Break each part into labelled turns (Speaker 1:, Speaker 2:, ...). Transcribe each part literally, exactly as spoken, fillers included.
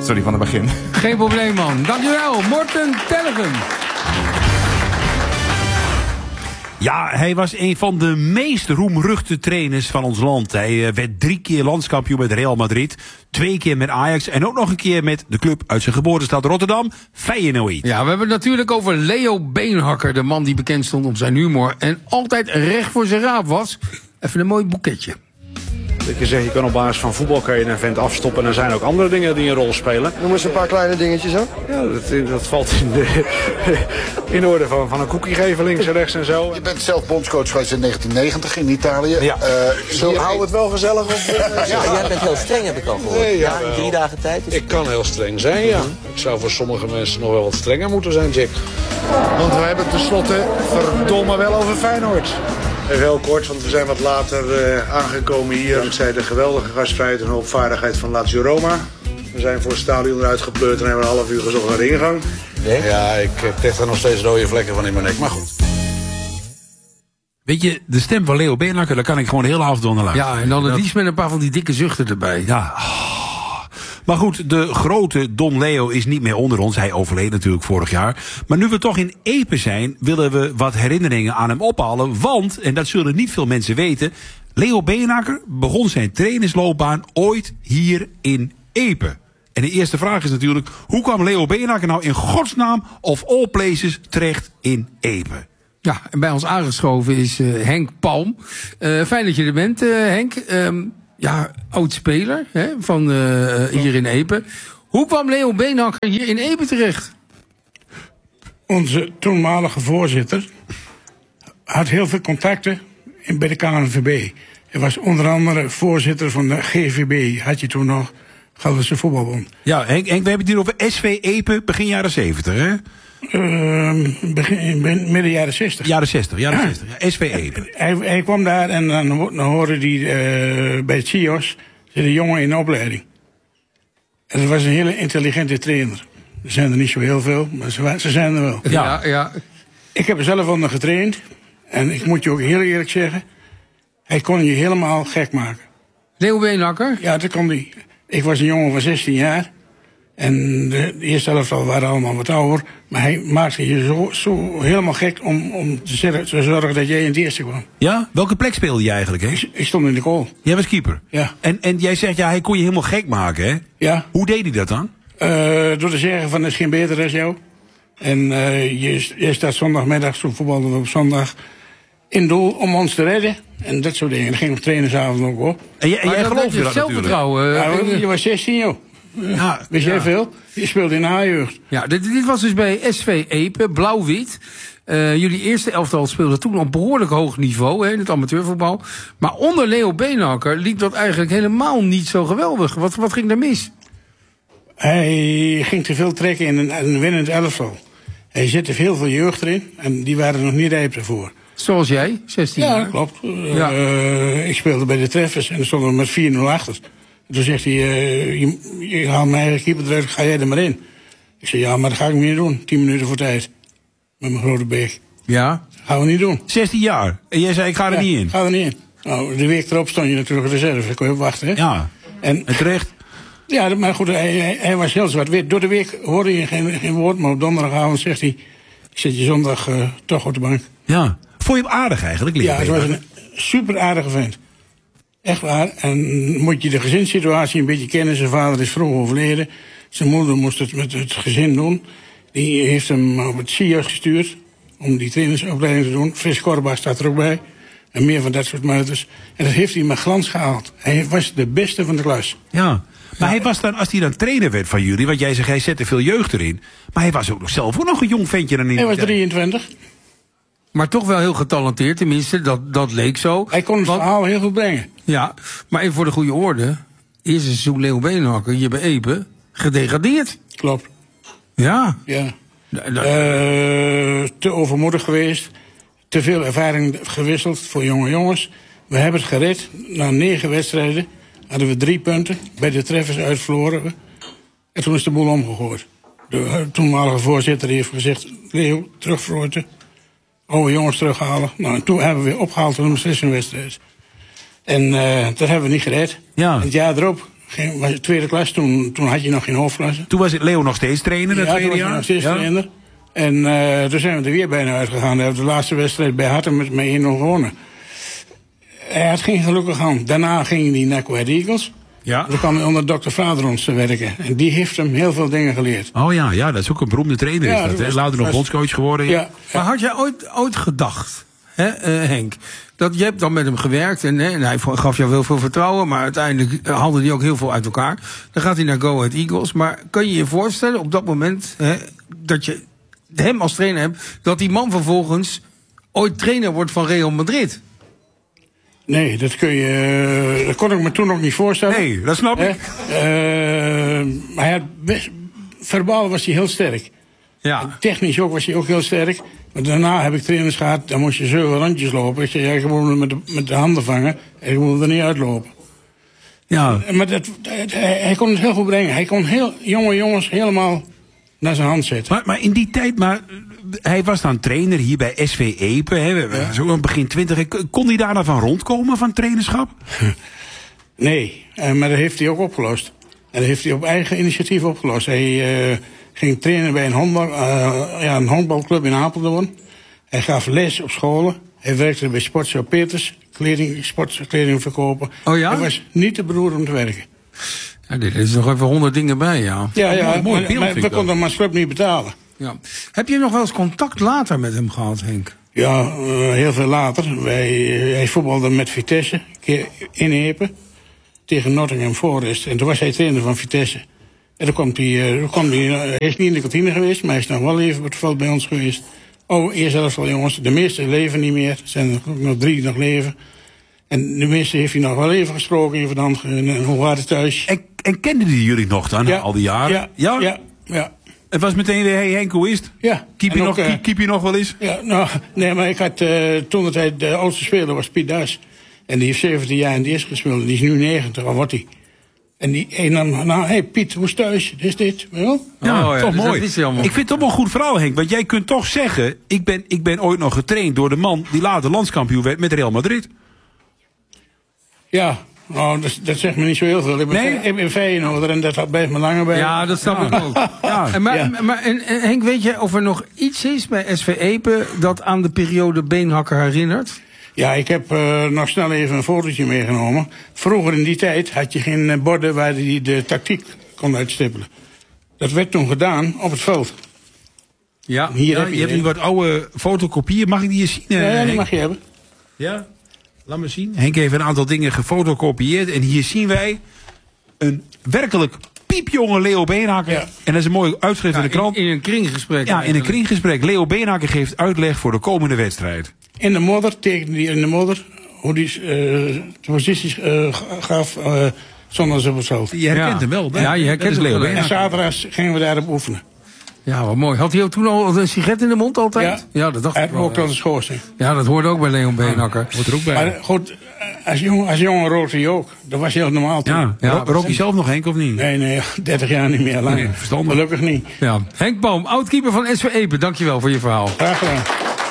Speaker 1: Sorry, van het begin.
Speaker 2: Geen probleem, man. Dankjewel, Morten Tellegen.
Speaker 3: Ja, hij was een van de meest roemruchte trainers van ons land. Hij werd drie keer landskampioen met Real Madrid, twee keer met Ajax en ook nog een keer met de club uit zijn geboortestad Rotterdam, Feyenoord.
Speaker 2: Ja, we hebben het natuurlijk over Leo Beenhakker, de man die bekend stond om zijn humor en altijd recht voor zijn raap was. Even een mooi boeketje.
Speaker 4: Dat je zegt, je kan op basis van voetbal kan je een vent afstoppen. En er zijn ook andere dingen die een rol spelen.
Speaker 5: Noem eens een paar kleine dingetjes hoor.
Speaker 4: Ja, dat, dat valt in de, in de orde van, van een koekie geven links en rechts en zo.
Speaker 6: Je bent zelf bondscoach geweest in negentien negentig in Italië.
Speaker 4: Ja.
Speaker 6: Uh,
Speaker 4: Zo hou het wel gezellig op.
Speaker 7: Ja, ja, jij bent heel streng, heb ik al gehoord. Nee, ja, ja, in drie dagen tijd. Dus...
Speaker 4: Ik kan heel streng zijn, ja. Ik zou voor sommige mensen nog wel wat strenger moeten zijn, Jack.
Speaker 6: Want we hebben tenslotte verdomme wel over Feyenoord.
Speaker 4: Even heel kort, want we zijn wat later uh, aangekomen hier. Dankzij de geweldige gastvrijheid en hulpvaardigheid van Lazio Roma. We zijn voor het stadion eruit gepleurd en hebben een half uur gezocht naar de ingang. Nee? Ja, ik krijg er nog steeds rode vlekken van in mijn nek, maar goed.
Speaker 3: Weet je, de stem van Leo Beenhakker, daar kan ik gewoon de hele avond onder luisteren.
Speaker 2: Ja, en dan het liefst met een paar van die dikke zuchten erbij.
Speaker 3: Ja. Maar goed, de grote Don Leo is niet meer onder ons. Hij overleed natuurlijk vorig jaar. Maar nu we toch in Epe zijn, willen we wat herinneringen aan hem ophalen. Want, en dat zullen niet veel mensen weten, Leo Beenhakker begon zijn trainersloopbaan ooit hier in Epe. En de eerste vraag is natuurlijk, hoe kwam Leo Beenhakker nou in godsnaam of all places terecht in Epe?
Speaker 2: Ja, en bij ons aangeschoven is uh, Henk Palm. Uh, fijn dat je er bent, uh, Henk. Um, ja, oud-speler hè, van uh, hier in Epe. Hoe kwam Leo Beenhakker hier in Epe terecht?
Speaker 8: Onze toenmalige voorzitter had heel veel contacten bij de K N V B. Hij was onder andere voorzitter van de G V B, had je toen nog, Gelderse Voetbalbond.
Speaker 3: Ja, Henk, Henk, we hebben het hier over S V Epe begin jaren zeventig, hè?
Speaker 8: Uh, begin, midden jaren zestig.
Speaker 3: Jaren zestig, jaren zestig. Ja, S V Epe.
Speaker 8: Hij, hij kwam daar en dan, dan hoorde hij uh, bij het C I O S zit een jongen in de opleiding. En dat was een hele intelligente trainer. Er zijn er niet zo heel veel, maar ze, ze zijn er wel.
Speaker 2: Ja, ja.
Speaker 8: Ik heb er zelf onder getraind. En ik moet je ook heel eerlijk zeggen, hij kon je helemaal gek maken.
Speaker 2: Leo Beenhakker?
Speaker 8: Ja, dat kon hij. Ik was een jongen van zestien jaar. En de, de eerste elftal waren allemaal wat ouder. Maar hij maakte je zo, zo helemaal gek om, om te, zeggen, te zorgen dat jij in het eerste kwam.
Speaker 3: Ja? Welke plek speelde je eigenlijk, hè?
Speaker 8: Ik, ik stond in de goal.
Speaker 3: Jij was keeper?
Speaker 8: Ja.
Speaker 3: En, en jij zegt, ja, hij kon je helemaal gek maken, hè?
Speaker 8: Ja.
Speaker 3: Hoe deed hij dat dan?
Speaker 8: Uh, door te zeggen van, er is geen beter dan jou. En uh, je, je staat zondagmiddag, zo voetballen we op zondag, in doel om ons te redden. En dat soort dingen. Dat ging op trainersavond ook op.
Speaker 3: En, jij, en jij geloofde dat natuurlijk?
Speaker 2: Zelfvertrouwen.
Speaker 8: Ja, je was zestien, joh. Ja, wist jij ja. veel? Je speelde in de A-jeugd.
Speaker 2: Ja, dit, dit was dus bij S V Epe, blauw-wit. Uh, jullie eerste elftal speelde toen op behoorlijk hoog niveau, hè, in het amateurvoetbal. Maar onder Leo Beenhakker liep dat eigenlijk helemaal niet zo geweldig. Wat, wat ging daar mis?
Speaker 8: Hij ging te veel trekken in een, een winnend elftal. Hij zette heel veel jeugd erin en die waren nog niet rijp ervoor.
Speaker 2: Zoals jij, zestien
Speaker 8: ja,
Speaker 2: jaar?
Speaker 8: Klopt. Ja. Uh, ik speelde bij de Treffers en er stonden we met vier nul achter. Toen zegt hij, uh, je, je haalt mijn eigen keeper eruit, ga jij er maar in. Ik zei, ja, maar dat ga ik niet doen. Tien minuten voor tijd. Met mijn grote beek.
Speaker 2: Ja?
Speaker 8: Gaan we niet doen.
Speaker 3: zestien jaar. En jij zei, ik ga er
Speaker 8: ja,
Speaker 3: niet in.
Speaker 8: ga er niet in. Nou, de week erop stond je natuurlijk reserve. Dan kon je op wachten, hè?
Speaker 3: Ja. En, en terecht?
Speaker 8: Ja, maar goed, hij, hij, hij was heel zwart. Door de week hoorde je geen, geen woord, maar op donderdagavond zegt hij, ik zet je zondag uh, toch op de bank.
Speaker 3: Ja. Vond je hem aardig eigenlijk?
Speaker 8: Ja, het was een super aardige vent. Echt waar. En moet je de gezinssituatie een beetje kennen. Zijn vader is vroeg overleden. Zijn moeder moest het met het gezin doen. Die heeft hem op het C I O S gestuurd om die trainersopleiding te doen. Frits Korba staat er ook bij. En meer van dat soort muiters. En dat heeft hij met glans gehaald. Hij was de beste van de klas.
Speaker 3: Ja. Maar hij was dan, als hij dan trainer werd van jullie, want jij zegt, hij zette veel jeugd erin. Maar hij was ook nog zelf ook nog een jong ventje dan in.
Speaker 8: Hij was drieëntwintig.
Speaker 2: Maar toch wel heel getalenteerd, tenminste, dat, dat leek zo.
Speaker 8: Hij kon het
Speaker 2: Want,
Speaker 8: verhaal heel goed brengen.
Speaker 2: Ja, maar even voor de goede orde. Eerste seizoen Leo Beenhakker, hier bij Epe, gedegradeerd.
Speaker 8: Klopt.
Speaker 2: Ja.
Speaker 8: Ja. Uh, te overmoedig geweest. Te veel ervaring gewisseld voor jonge jongens. We hebben het gered. Na negen wedstrijden hadden we drie punten. Bij de Treffers uit verloren we. En toen is de boel omgegooid. De toenmalige voorzitter heeft gezegd, Leo, terugvroorten. Oude jongens terughalen. Nou, en toen hebben we opgehaald in een beslissingwedstrijd. En uh, dat hebben we niet gered.
Speaker 3: Ja.
Speaker 8: Het jaar erop Ging, was het tweede klas, toen, toen had je nog geen hoofdklasse.
Speaker 3: Toen was Leo nog steeds trainer, dat
Speaker 8: ja,
Speaker 3: tweede
Speaker 8: toen was
Speaker 3: jaar?
Speaker 8: nog steeds
Speaker 3: ja.
Speaker 8: trainer. En uh, toen zijn we er weer bijna uitgegaan. We hebben de laatste wedstrijd bij Hartem met één nul gewonnen. Hij had geen gelukkige hand. Daarna ging hij naar Quad Eagles.
Speaker 3: Ja.
Speaker 8: Toen kwam hij onder dokter Vladerons te werken. En die heeft hem heel veel dingen geleerd.
Speaker 3: Oh ja, ja, dat is ook een beroemde trainer.
Speaker 8: Ja,
Speaker 3: is dat,
Speaker 8: dat
Speaker 3: hè?
Speaker 8: was-
Speaker 3: Later nog
Speaker 8: was-
Speaker 3: bondscoach geworden.
Speaker 8: Ja, ja.
Speaker 2: Maar had jij ooit, ooit gedacht, hè, uh, Henk, dat je hebt dan met hem gewerkt en, hè, en hij gaf jou wel veel vertrouwen, maar uiteindelijk uh, haalde hij ook heel veel uit elkaar. Dan gaat hij naar Go Ahead Eagles. Maar kan je je voorstellen op dat moment, hè, dat je hem als trainer hebt, dat die man vervolgens ooit trainer wordt van Real Madrid?
Speaker 8: Nee, dat kun je. Dat kon ik me toen nog niet voorstellen.
Speaker 3: Nee, dat snap ik.
Speaker 8: Hè? Uh, maar hij had best, verbaal was hij heel sterk.
Speaker 2: Ja.
Speaker 8: Technisch ook was hij ook heel sterk. Maar daarna heb ik trainers gehad, dan moest je zeven rondjes lopen. Ik zei, ja, gewoon met de, met de handen vangen. En je moet er niet uitlopen.
Speaker 3: Ja.
Speaker 8: Maar dat, dat, hij, hij kon het heel goed brengen. Hij kon heel jonge jongens helemaal naar zijn hand zetten.
Speaker 3: Maar, maar in die tijd, maar hij was dan trainer hier bij S V Epe, hè, ja. Zo een begin twintig. Kon hij daar dan van rondkomen van trainerschap?
Speaker 8: Nee, uh, maar dat heeft hij ook opgelost. En dat heeft hij op eigen initiatief opgelost. Hij uh, ging trainen bij een, handbal, uh, ja, een handbalclub in Apeldoorn. Hij gaf les op scholen. Hij werkte bij Sportshop Peters, kleding, sportkleding verkopen.
Speaker 2: Oh ja?
Speaker 8: Hij was niet te beroerd om te werken.
Speaker 2: Ja, dit is nog even honderd dingen bij, ja.
Speaker 8: Ja, ja,
Speaker 3: mooi, mooi
Speaker 8: maar,
Speaker 3: beeld
Speaker 8: maar
Speaker 3: vind
Speaker 8: we
Speaker 3: ik
Speaker 8: konden hem als club niet betalen.
Speaker 2: Ja. Heb je nog wel eens contact later met hem gehad, Henk?
Speaker 8: Ja, uh, heel veel later. Wij, uh, hij voetbalde met Vitesse, een keer in Epe, tegen Nottingham Forest. En toen was hij trainer van Vitesse. En toen kwam hij, uh, toen kwam hij, uh, hij is niet in de kantine geweest, maar hij is nog wel even op het veld bij ons geweest. Oh, eerst zelfs al jongens, de meeste leven niet meer. Er zijn er nog drie die nog leven. En de meeste heeft hij nog wel even gesproken, even dan, en hoe waren het thuis?
Speaker 3: En, en kenden die jullie nog dan,
Speaker 8: Ja.
Speaker 3: al die jaren?
Speaker 8: Ja, ja, ja. ja.
Speaker 3: Het was meteen weer, hey Henk, hoe is het?
Speaker 8: Ja.
Speaker 3: Keep je,
Speaker 8: En
Speaker 3: nog,
Speaker 8: ook, uh,
Speaker 3: keep, keep je nog wel eens?
Speaker 8: Ja, nou, nee, maar ik had uh, toen dat hij de oudste speler was, Piet Das. En die heeft zeventien jaar in de eerste gespeeld. Die is nu negentig, al wordt hij. En die en dan, nou, hé hey Piet, hoe is thuis? Dit is dit, wel?
Speaker 3: Ja,
Speaker 2: Oh ja,
Speaker 3: toch
Speaker 2: dus dat
Speaker 3: mooi.
Speaker 2: wist hij allemaal.
Speaker 3: Ik vind het toch wel een goed verhaal, Henk. Want jij kunt toch zeggen, ik ben, ik ben ooit nog getraind door de man die later landskampioen werd met Real Madrid.
Speaker 8: Ja, nou, dat, dat zegt me niet zo heel veel. Ik ben,
Speaker 3: Nee?
Speaker 8: ik ben Feyenoorder en dat had blijft me langer bij.
Speaker 2: Ja, dat snap ik ook.
Speaker 3: Ja.
Speaker 2: En maar,
Speaker 8: Ja.
Speaker 2: maar en, en Henk, weet je of er nog iets is bij S V Epe dat aan de periode Beenhakker herinnert?
Speaker 8: Ja, ik heb uh, nog snel even een fotootje meegenomen. Vroeger in die tijd had je geen uh, borden waar je de tactiek kon uitstippelen. Dat werd toen gedaan op het veld.
Speaker 2: Ja.
Speaker 8: Hier
Speaker 3: Ja,
Speaker 8: heb je,
Speaker 3: je hebt
Speaker 8: hè?
Speaker 3: nu wat oude fotocopieën. Mag ik die eens zien? eh,
Speaker 8: Ja, ja, die
Speaker 3: Henk?
Speaker 8: mag je hebben.
Speaker 3: Ja, laat me zien. Henk heeft een aantal dingen gefotocopieerd. En hier zien wij een werkelijk piepjonge Leo Beenhakker.
Speaker 8: Ja.
Speaker 3: En dat is een mooi uitschrift
Speaker 2: Ja,
Speaker 3: in de krant.
Speaker 2: in, in een kringgesprek.
Speaker 3: Ja, in een
Speaker 2: eigenlijk.
Speaker 3: kringgesprek. Leo Beenhakker geeft uitleg voor de komende wedstrijd.
Speaker 8: In de modder tekende hij in de modder hoe hij uh, de posities uh, gaf uh, zonder ze op het veld.
Speaker 3: Je herkent
Speaker 2: Ja.
Speaker 3: hem wel. hè?
Speaker 2: Ja, je herkent
Speaker 3: Dat is
Speaker 2: hem
Speaker 3: Leo
Speaker 2: wel.
Speaker 8: En
Speaker 3: Beenhakker.
Speaker 8: zaterdags gingen we daarop oefenen.
Speaker 2: Ja, wat mooi. Had hij ook toen al een sigaret in de mond altijd? Ja, dat dacht
Speaker 8: Hij
Speaker 2: ik
Speaker 8: had
Speaker 2: wel.
Speaker 8: ook wel de schoorsteen.
Speaker 2: Ja, dat hoorde ook bij Leon Beenhakker.
Speaker 3: Hoort er ook bij.
Speaker 8: Maar goed, als jongen, als jongen rookte hij ook. Dat was heel normaal toen.
Speaker 3: Ja,
Speaker 2: Ja,
Speaker 3: Ro- rook je zelf nog, Henk, of niet?
Speaker 8: Nee, nee, dertig jaar niet meer lang.
Speaker 3: Nee, verstandig.
Speaker 8: Gelukkig niet.
Speaker 2: Ja. Henk Boom, oudkeeper van S V Epe. Dankjewel voor je verhaal.
Speaker 8: Graag gedaan.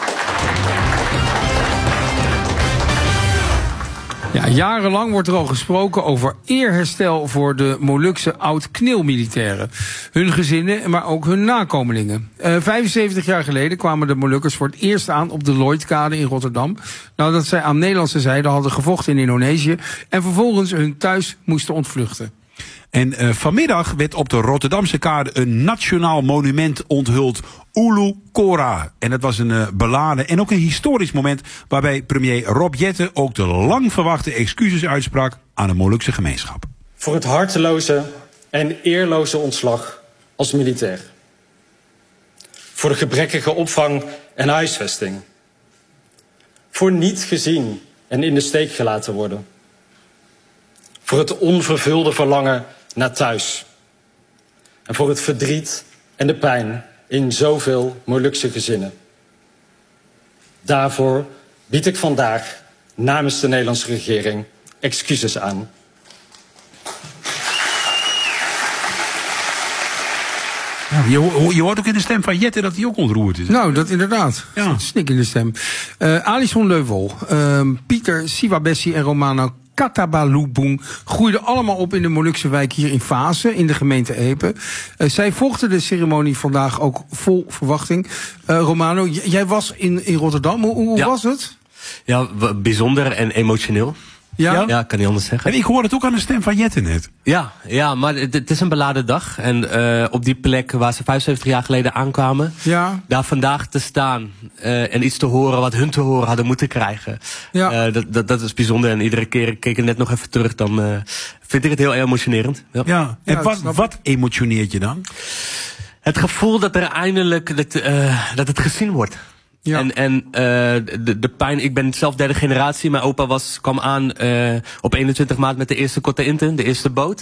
Speaker 2: Ja, jarenlang wordt er al gesproken over eerherstel voor de Molukse oud-Knil-militairen. Hun gezinnen, maar ook hun nakomelingen. Uh, vijfenzeventig jaar geleden kwamen de Molukkers voor het eerst aan op de Lloydkade in Rotterdam. Nadat zij aan Nederlandse zijde hadden gevochten in Indonesië en vervolgens hun thuis moesten ontvluchten.
Speaker 3: En uh, vanmiddag werd op de Rotterdamse kade een nationaal monument onthuld. Ulu Kora. En dat was een uh, beladen en ook een historisch moment waarbij premier Rob Jetten ook de lang verwachte excuses uitsprak aan de Molukse gemeenschap.
Speaker 1: Voor het harteloze en eerloze ontslag als militair. Voor de gebrekkige opvang en huisvesting. Voor niet gezien en in de steek gelaten worden. Voor het onvervulde verlangen naar thuis. En voor het verdriet en de pijn in zoveel Molukse gezinnen. Daarvoor bied ik vandaag namens de Nederlandse regering excuses aan.
Speaker 3: Ja, je, ho- je hoort ook in de stem van Jetten dat hij ook ontroerd is.
Speaker 2: Nou, dat inderdaad.
Speaker 3: Ja.
Speaker 2: Snik in de stem. Uh, Alison Leuvel, uh, Pieter Siwabessi en Romana Katabalubung groeiden allemaal op in de Molukse wijk hier in Vaassen, in de gemeente Epe. Uh, zij volgden de ceremonie vandaag ook vol verwachting. Uh, Romano, j- jij was in, in Rotterdam. Hoe, hoe
Speaker 5: ja.
Speaker 2: was het?
Speaker 5: Ja, bijzonder en emotioneel.
Speaker 2: Ja?
Speaker 5: Ja, kan niet anders zeggen.
Speaker 3: En ik hoorde het ook aan de stem van Jette net.
Speaker 5: Ja, ja, maar het, het is een beladen dag. En uh, op die plek waar ze vijfenzeventig jaar geleden aankwamen,
Speaker 2: Ja.
Speaker 5: daar vandaag te staan uh, en iets te horen wat hun te horen hadden moeten krijgen.
Speaker 2: Ja.
Speaker 5: Uh, dat, dat, dat is bijzonder. En iedere keer, ik keek er net nog even terug, dan uh, vind ik het heel emotionerend. Ja.
Speaker 3: Ja. En
Speaker 2: Ja,
Speaker 3: wat,
Speaker 2: snap ik.
Speaker 3: wat emotioneert je dan?
Speaker 5: Het gevoel dat er eindelijk dat, uh, dat het gezien wordt.
Speaker 2: Ja.
Speaker 5: En, en uh, de, de pijn, ik ben zelf derde generatie. Mijn opa was, kwam aan uh, op eenentwintig maart met de eerste Korte Inten, de eerste boot.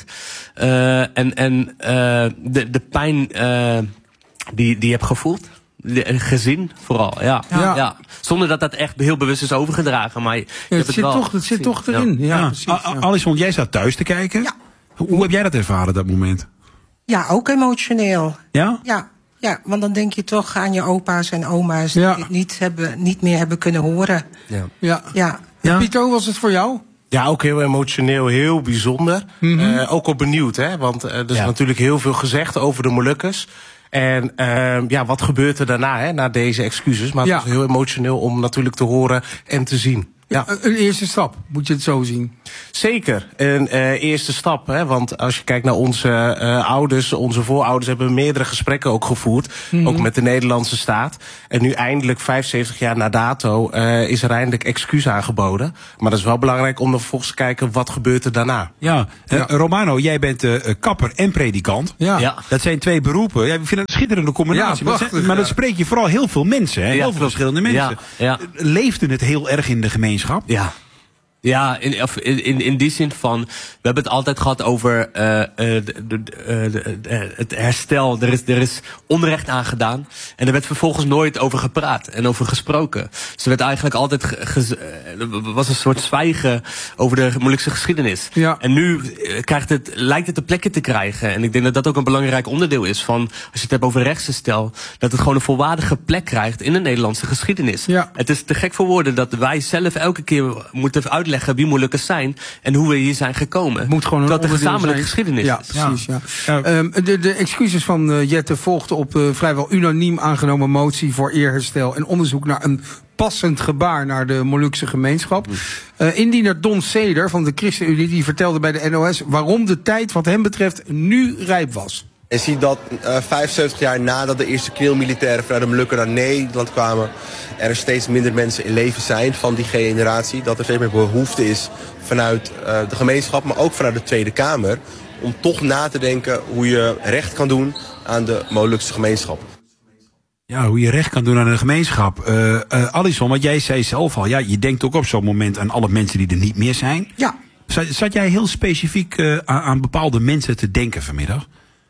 Speaker 5: Uh, en en uh, de, de pijn uh, die, die je hebt gevoeld, de, gezien vooral, ja.
Speaker 2: Ja.
Speaker 5: Ja. Zonder dat dat echt heel bewust is overgedragen. Maar je, je
Speaker 2: Ja,
Speaker 5: hebt
Speaker 2: het, zit
Speaker 5: wel
Speaker 2: toch, het zit
Speaker 5: gezien.
Speaker 2: toch erin. Ja,
Speaker 3: Ja.
Speaker 2: precies.
Speaker 3: A- A-
Speaker 2: Ja.
Speaker 3: Alison, jij zat thuis te kijken.
Speaker 9: Ja.
Speaker 3: Hoe, hoe heb jij dat ervaren, dat moment?
Speaker 9: Ja, ook emotioneel.
Speaker 3: Ja?
Speaker 9: Ja, ja, want dan denk je toch aan je opa's en oma's
Speaker 2: Ja.
Speaker 9: die het niet, hebben, niet meer hebben kunnen horen.
Speaker 5: Ja.
Speaker 2: Ja.
Speaker 9: Ja.
Speaker 2: Ja. Pieter, hoe was het voor jou?
Speaker 10: Ja, ook heel emotioneel, heel bijzonder.
Speaker 2: Mm-hmm.
Speaker 10: Uh, ook wel benieuwd, hè? Want uh, er is
Speaker 5: Ja.
Speaker 10: natuurlijk heel veel gezegd over de Molukkers. En uh, ja, wat gebeurt er daarna, hè, na deze excuses? Maar het
Speaker 2: Ja.
Speaker 10: was heel emotioneel om natuurlijk te horen en te zien. Ja,
Speaker 2: Een, een eerste stap, moet je het zo zien.
Speaker 10: zeker. Een uh, eerste stap, hè? Want als je kijkt naar onze uh, ouders, onze voorouders hebben meerdere gesprekken ook gevoerd.
Speaker 2: Mm-hmm.
Speaker 10: Ook met de Nederlandse staat. En nu eindelijk, vijfenzeventig jaar na dato, uh, is er eindelijk excuus aangeboden. Maar dat is wel belangrijk om dan vervolgens te kijken, wat gebeurt er daarna?
Speaker 3: Ja. Uh,
Speaker 2: Ja.
Speaker 3: Romano, jij bent uh, kapper en predikant.
Speaker 2: Ja.
Speaker 5: Ja.
Speaker 3: Dat zijn twee beroepen. Ja, ik vind het een schitterende combinatie.
Speaker 2: Ja,
Speaker 3: maar, dat zijn-
Speaker 2: prachtig,
Speaker 3: maar dat
Speaker 2: ja.
Speaker 3: spreek je vooral heel veel mensen. Hè?
Speaker 5: Ja,
Speaker 3: Heel veel
Speaker 5: klopt.
Speaker 3: verschillende mensen.
Speaker 5: Ja, ja.
Speaker 3: Leefde het heel erg in de gemeenschap?
Speaker 5: Ja. Ja, in, of in, in, in die zin van, we hebben het altijd gehad over uh, uh, de, de, de, de, het herstel. Er is, er is onrecht aangedaan. En er werd vervolgens nooit over gepraat en over gesproken. Dus er werd eigenlijk altijd, ge, ge, er was een soort zwijgen over de Molukse geschiedenis.
Speaker 2: Ja.
Speaker 5: En nu uh, krijgt het, lijkt het een plekje te krijgen. En ik denk dat dat ook een belangrijk onderdeel is van, als je het hebt over rechtsherstel, dat het gewoon een volwaardige plek krijgt in de Nederlandse geschiedenis.
Speaker 2: Ja.
Speaker 5: Het is te gek voor woorden dat wij zelf elke keer moeten uitleggen wie Molukkers zijn en hoe we hier zijn gekomen.
Speaker 2: Het moet gewoon een
Speaker 5: dat de
Speaker 2: onderdeel
Speaker 5: gezamenlijke
Speaker 2: zijn.
Speaker 5: geschiedenis
Speaker 2: Ja,
Speaker 5: is.
Speaker 2: precies. Ja.
Speaker 3: Ja.
Speaker 2: Um, de, de excuses van uh, Jette volgden op uh, vrijwel unaniem aangenomen motie voor eerherstel en onderzoek naar een passend gebaar naar de Molukse gemeenschap. Uh, indiener Don Seder van de ChristenUnie die vertelde bij de N O S waarom de tijd wat hem betreft nu rijp was.
Speaker 11: Je ziet dat uh, vijfenzeventig jaar nadat de eerste kneelmilitairen vanuit de Molukken naar Nederland kwamen, er steeds minder mensen in leven zijn van die generatie. Dat er steeds meer behoefte is vanuit uh, de gemeenschap, maar ook vanuit de Tweede Kamer, om toch na te denken hoe je recht kan doen aan de Molukse gemeenschap.
Speaker 3: Ja, hoe je recht kan doen aan een gemeenschap. Uh, uh, Alison, want jij zei zelf al, ja, je denkt ook op zo'n moment aan alle mensen die er niet meer zijn.
Speaker 9: Ja.
Speaker 3: Zat, zat jij heel specifiek uh, aan, aan bepaalde mensen te denken vanmiddag?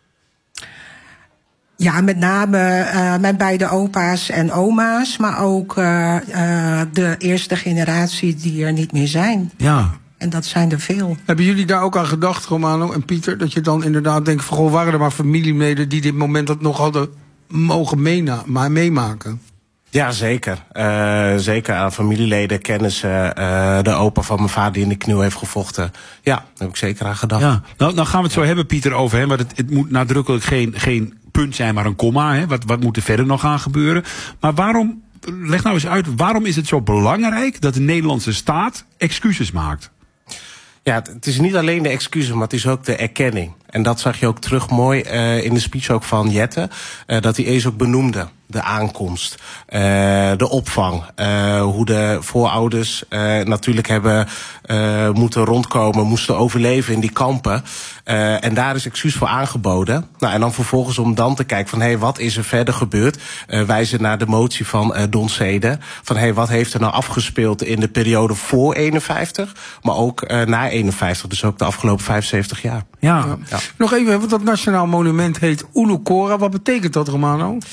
Speaker 9: Ja, met name uh, mijn beide opa's en oma's, maar ook uh, uh, de eerste generatie die er niet meer zijn.
Speaker 3: Ja.
Speaker 9: En dat zijn er veel.
Speaker 2: Hebben jullie daar ook aan gedacht, Romano en Pieter, dat je dan inderdaad denkt van, goh, waren er maar familieleden die dit moment dat nog hadden mogen meena- maar meemaken?
Speaker 10: Ja, zeker. Uh, zeker aan familieleden, kennissen. Uh, de opa van mijn vader die in de kniel heeft gevochten. Ja, daar heb ik zeker aan gedacht.
Speaker 3: Ja. Nou, nou gaan we het zo hebben, Pieter, over. Hè, want het, het moet nadrukkelijk geen, geen punt zijn, maar een komma. Hè. Wat, wat moet er verder nog gaan gebeuren? Maar waarom, leg nou eens uit, waarom is het zo belangrijk dat de Nederlandse staat excuses maakt?
Speaker 10: Ja, het is niet alleen de excuses, maar het is ook de erkenning. En dat zag je ook terug mooi uh, in de speech ook van Jette. Uh, dat hij eens ook benoemde. De aankomst, uh, de opvang. Uh, hoe de voorouders uh, natuurlijk hebben uh, moeten rondkomen, moesten overleven in die kampen. Uh, en daar is excuus voor aangeboden. Nou, en dan vervolgens om dan te kijken van, hé, hey, wat is er verder gebeurd? Uh, wijzen naar de motie van uh, Don Seder. Van, hé, hey, wat heeft er nou afgespeeld in de periode voor eenenvijftig, maar ook uh, na eenenvijftig, dus ook de afgelopen vijfenzeventig jaar.
Speaker 3: Ja.
Speaker 2: Ja. Nog even, want dat nationaal monument heet Ulukora. Wat betekent dat, Romano?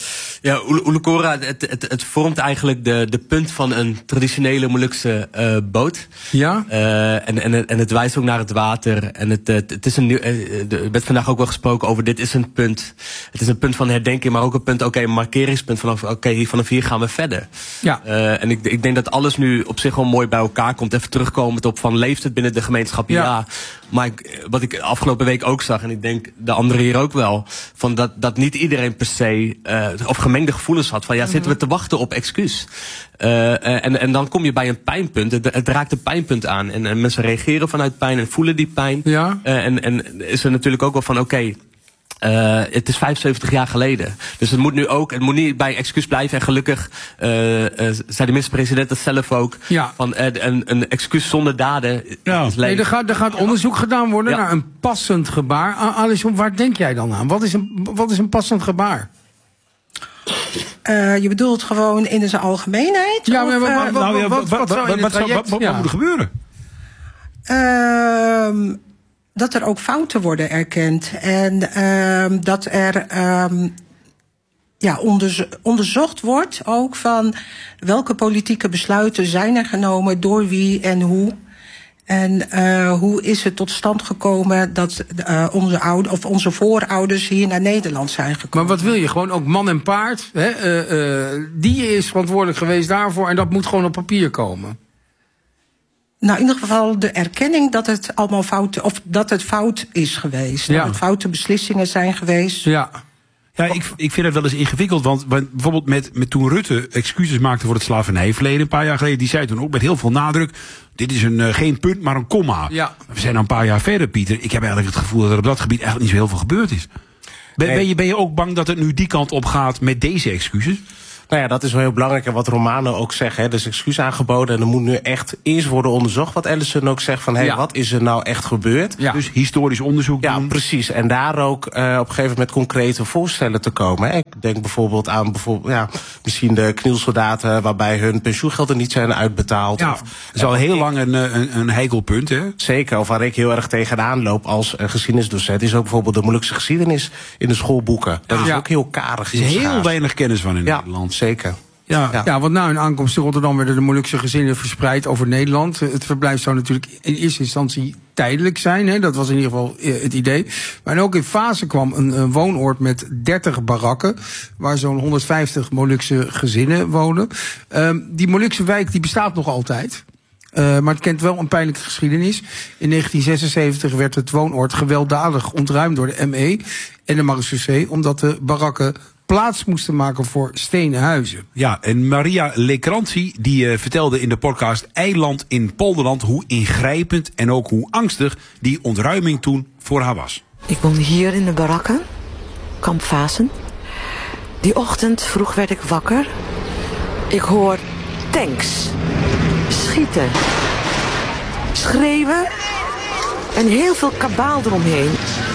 Speaker 5: Ja, Ulukora, het, het, het vormt eigenlijk de, de punt van een traditionele Molukse uh, boot.
Speaker 2: Ja.
Speaker 5: Uh, en, en, en het wijst ook naar het water. En het, het, het is een nieuw. Er werd vandaag ook wel gesproken over. Dit is een punt. Het is een punt van herdenking, maar ook een punt. Oké, okay, een markeringspunt vanaf. Oké, okay, vanaf hier gaan we verder.
Speaker 2: Ja.
Speaker 5: Uh, en ik, ik denk dat alles nu op zich wel mooi bij elkaar komt. Even terugkomend op van leeft het binnen de gemeenschap? Ja. ja. Maar ik, wat ik afgelopen week ook zag, en ik denk de anderen hier ook wel, van dat, dat niet iedereen per se uh, of gemengde gevoelens had van ja, zitten we te wachten op excuus. Uh, en, en dan kom je bij een pijnpunt. Het, het raakt een pijnpunt aan. En, en mensen reageren vanuit pijn en voelen die pijn.
Speaker 2: Ja. Uh,
Speaker 5: en, en is er natuurlijk ook wel van oké. Okay, Uh, het is vijfenzeventig jaar geleden. Dus het moet nu ook, het moet niet bij excuus blijven. En gelukkig uh, uh, zei de minister-president dat zelf ook.
Speaker 2: Ja.
Speaker 5: Van uh, een, een excuus zonder daden.
Speaker 2: Ja. Nee, er gaat, er gaat onderzoek gedaan worden ja. naar een passend gebaar. Alison, waar denk jij dan aan? Wat is een, wat is een passend gebaar?
Speaker 9: Uh, je bedoelt gewoon in zijn algemeenheid?
Speaker 2: Ja, maar
Speaker 9: of,
Speaker 2: wat, wat,
Speaker 3: nou, ja,
Speaker 2: wat, wat, wat zou in het traject...
Speaker 3: Wat, wat, wat moet er gebeuren?
Speaker 9: Uh, dat er ook fouten worden erkend. En uh, dat er um, ja, onderzo- onderzocht wordt ook van welke politieke besluiten zijn er genomen, door wie en hoe. En uh, hoe is het tot stand gekomen dat uh, onze, oude, of onze voorouders hier naar Nederland zijn gekomen?
Speaker 2: Maar wat wil je? Gewoon ook man en paard? Hè? Uh, uh, die is verantwoordelijk geweest daarvoor en dat moet gewoon op papier komen.
Speaker 9: Nou, in ieder geval de erkenning dat het allemaal fout, of dat het fout is geweest.
Speaker 2: Ja.
Speaker 9: Dat het foute beslissingen zijn geweest.
Speaker 2: Ja.
Speaker 3: Ja, ik, ik vind het wel eens ingewikkeld, want bijvoorbeeld met, met toen Rutte excuses maakte voor het slavernijverleden een paar jaar geleden, die zei toen ook met heel veel nadruk, dit is een, uh, geen punt, maar een komma.
Speaker 2: Ja.
Speaker 3: We zijn al een paar jaar verder, Pieter. Ik heb eigenlijk het gevoel dat er op dat gebied eigenlijk niet zo heel veel gebeurd is. Ben,
Speaker 10: Nee.
Speaker 3: ben, je, ben je ook bang dat het nu die kant op gaat met deze excuses?
Speaker 10: Nou ja, dat is wel heel belangrijk. En wat Romano ook zegt, hè, er is excuus aangeboden. En er moet nu echt eerst worden onderzocht. Wat Ellison ook zegt van, hé, hey,
Speaker 2: Ja.
Speaker 10: wat is er nou echt gebeurd?
Speaker 2: Ja.
Speaker 3: Dus historisch onderzoek
Speaker 10: Ja,
Speaker 3: doen.
Speaker 10: precies. En daar ook uh, op een gegeven moment met concrete voorstellen te komen. Hè. Ik denk bijvoorbeeld aan bijvoorbeeld, ja, misschien de knielsoldaten waarbij hun pensioengelden niet zijn uitbetaald.
Speaker 3: Ja,
Speaker 10: Of,
Speaker 3: dat is al heel lang een, een, een heikel punt, hè?
Speaker 10: Zeker, of waar ik heel erg tegenaan loop als uh, geschiedenisdocent, is ook bijvoorbeeld de Molukse geschiedenis in de schoolboeken. Dat is
Speaker 2: Ja.
Speaker 10: ook heel karig.
Speaker 3: Er is heel
Speaker 10: schaars.
Speaker 3: weinig kennis van in
Speaker 10: Ja,
Speaker 3: Nederland.
Speaker 10: zeker.
Speaker 3: Ja.
Speaker 10: Ja.
Speaker 2: Ja, want na hun aankomst in Rotterdam werden de Molukse gezinnen verspreid over Nederland. Het verblijf zou natuurlijk in eerste instantie tijdelijk zijn. Hè? Dat was in ieder geval het idee. Maar ook in Fase kwam een, een woonoord met dertig barakken, waar zo'n honderdvijftig Molukse gezinnen wonen. Um, die Molukse wijk die bestaat nog altijd. Uh, maar het kent wel een pijnlijke geschiedenis. In negentien zesenzeventig werd het woonoord gewelddadig ontruimd door de M E en de marechaussee, omdat de barakken plaats moesten maken voor stenen huizen.
Speaker 3: Ja, en Maria Lecranti die uh, vertelde in de podcast Eiland in Polderland hoe ingrijpend en ook hoe angstig die ontruiming toen voor haar was.
Speaker 12: Ik woonde hier in de barakken, kamp Vasen. Die ochtend vroeg werd ik wakker. Ik hoor tanks, schieten, schreeuwen en heel veel kabaal eromheen.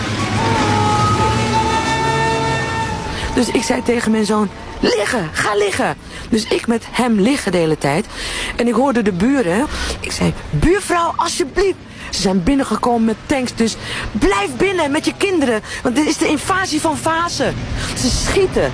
Speaker 12: Dus ik zei tegen mijn zoon, liggen, ga liggen. Dus ik met hem liggen de hele tijd. En ik hoorde de buren. Ik zei, buurvrouw, alsjeblieft. Ze zijn binnengekomen met tanks, dus blijf binnen met je kinderen. Want dit is de invasie van Vasen. Ze schieten.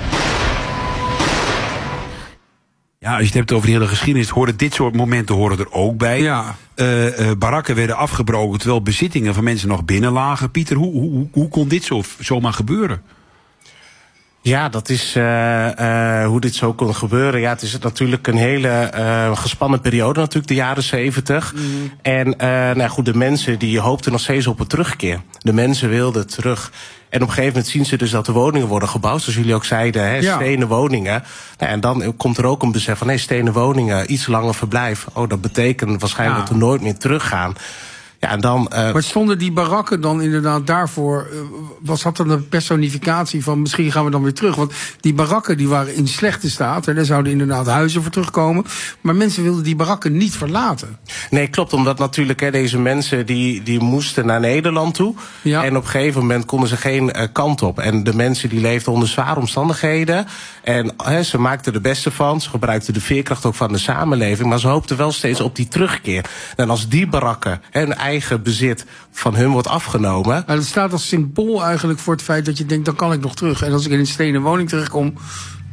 Speaker 3: Ja, als je het hebt over de hele geschiedenis, horen dit soort momenten horen er ook bij.
Speaker 2: Ja.
Speaker 3: Uh, uh, barakken werden afgebroken terwijl bezittingen van mensen nog binnen lagen. Pieter, hoe, hoe, hoe kon dit zo, zomaar gebeuren?
Speaker 10: Ja, dat is uh, uh, hoe dit zo kon gebeuren. Ja, het is natuurlijk een hele uh, gespannen periode natuurlijk, de jaren zeventig. Mm. En uh, nou goed, de mensen die hoopten nog steeds op een terugkeer. De mensen wilden terug. En op een gegeven moment zien ze dus dat de woningen worden gebouwd, zoals jullie ook zeiden, hè,
Speaker 2: ja.
Speaker 10: stenen woningen. Nou, en dan komt er ook een besef van, nee, stenen woningen, iets langer verblijf. Oh, dat betekent waarschijnlijk ja. dat we nooit meer teruggaan. Ja, en dan, uh,
Speaker 2: maar stonden die barakken dan inderdaad daarvoor? Uh, was dat dan een personificatie van misschien gaan we dan weer terug? Want die barakken die waren in slechte staat. En daar zouden inderdaad huizen voor terugkomen. Maar mensen wilden die barakken niet verlaten.
Speaker 10: Nee, klopt. Omdat natuurlijk hè, deze mensen die, die moesten naar Nederland toe. Ja. En op een gegeven moment konden ze geen uh, kant op. En de mensen die leefden onder zware omstandigheden. En hè, ze maakten er beste van. Ze gebruikten de veerkracht ook van de samenleving. Maar ze hoopten wel steeds op die terugkeer. En als die barakken hè, hun eigen bezit van hun wordt afgenomen.
Speaker 2: Maar dat staat als symbool eigenlijk voor het feit dat je denkt, dan kan ik nog terug. En als ik in een stenen woning terechtkom,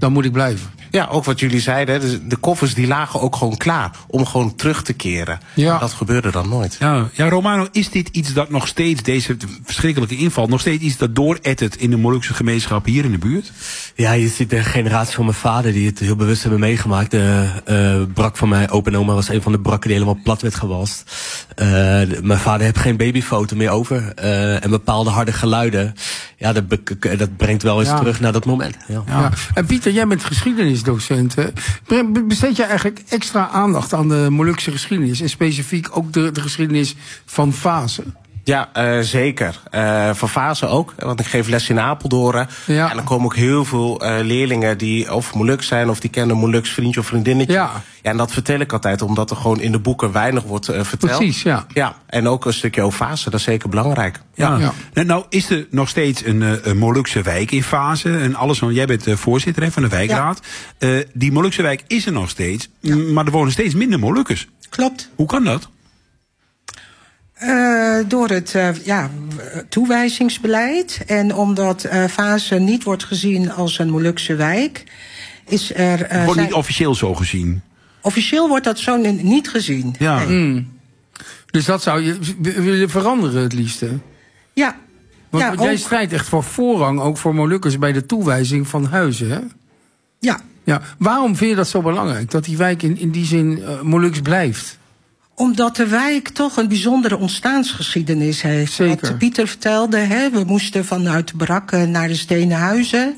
Speaker 2: dan moet ik blijven.
Speaker 10: Ja, ook wat jullie zeiden, de, de koffers die lagen ook gewoon klaar om gewoon terug te keren.
Speaker 2: Ja.
Speaker 10: Dat gebeurde dan nooit.
Speaker 3: Ja, ja, Romano, is dit iets dat nog steeds, deze verschrikkelijke inval, nog steeds iets dat doorettert in de Molukse gemeenschap hier in de buurt?
Speaker 5: Ja, je ziet de generatie van mijn vader die het heel bewust hebben meegemaakt. De uh, brak van mijn opa en oma was een van de brakken die helemaal plat werd gewalst. Uh, de, mijn vader heeft geen babyfoto meer over. Uh, en bepaalde harde geluiden, ja, dat, be- dat brengt wel eens
Speaker 2: Ja.
Speaker 5: terug naar dat moment. Ja.
Speaker 2: Ja. En Pieter, jij bent geschiedenisdocent. Hè? Be- Besteed jij eigenlijk extra aandacht aan de Molukse geschiedenis? En specifiek ook de, de geschiedenis van Vaassen?
Speaker 10: Ja, uh, zeker. Uh, van Vaassen ook, want ik geef les in Apeldoorn.
Speaker 2: Ja.
Speaker 10: En dan komen ook heel veel uh, leerlingen die of Moluks zijn of die kennen een Moluks vriendje of vriendinnetje.
Speaker 2: Ja.
Speaker 10: Ja, en dat vertel ik altijd, omdat er gewoon in de boeken weinig wordt uh, verteld.
Speaker 2: Precies, ja.
Speaker 10: Ja, en ook een stukje over Vaassen, dat is zeker belangrijk.
Speaker 3: Ja.
Speaker 2: Ja.
Speaker 3: Nou, nou is er nog steeds een, uh, een Molukse wijk in Vaassen. En alles, want jij bent uh, voorzitter hè, van de wijkraad. Ja. Uh, die Molukse wijk is er nog steeds, ja. Maar er wonen steeds minder Molukkers.
Speaker 9: Klopt.
Speaker 3: Hoe kan dat?
Speaker 9: Uh, door het uh, ja, toewijzingsbeleid. En omdat uh, Vaassen niet wordt gezien als een Molukse wijk, is er. Uh,
Speaker 3: Het wordt
Speaker 9: zijn...
Speaker 3: niet officieel zo gezien.
Speaker 9: Officieel wordt dat zo niet gezien.
Speaker 3: Ja.
Speaker 9: Nee.
Speaker 2: Mm. Dus dat zou je w- willen veranderen het liefste?
Speaker 9: Ja.
Speaker 2: Want
Speaker 9: ja,
Speaker 2: jij
Speaker 9: ook...
Speaker 2: strijdt echt voor voorrang, ook voor Molukkers, bij de toewijzing van huizen, hè?
Speaker 9: Ja.
Speaker 2: Ja. Waarom vind je dat zo belangrijk, dat die wijk in, in die zin uh, Moluks blijft?
Speaker 9: Omdat de wijk toch een bijzondere ontstaansgeschiedenis heeft.
Speaker 2: Zeker.
Speaker 9: Wat Pieter vertelde, hè, we moesten vanuit de barakken naar de stenen huizen.